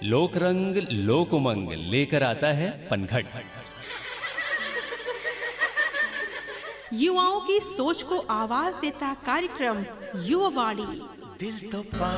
लोक रंग लोक उमंग लेकर आता है पनघट। युवाओं की सोच को आवाज देता कार्यक्रम युवावाणी। दिल तो